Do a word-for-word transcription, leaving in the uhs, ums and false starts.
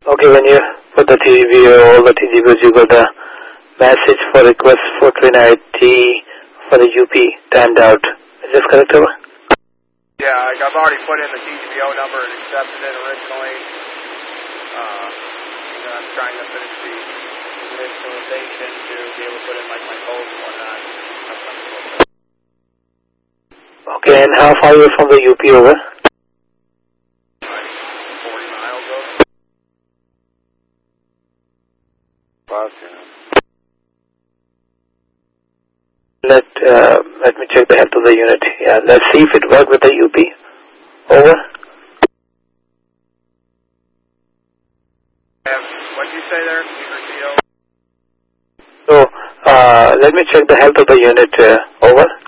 Okay, when you put the T G B or all the T G Bs, you got the message for request for train I D for the U P timed out. Is this correct, over? Yeah, like I've already put in the T G B O number and accepted it originally. Uh, and I'm trying to finish the initialization to be able to put in like my codes and whatnot. Okay, and how far are you from the U P, over? Like forty miles over. Okay. Let, uh, let me check the health of the unit. Yeah, let's see if it works with the U P. Over. What did you say there? Can you repeat over? So, uh, let me check the health of the unit. Uh, over.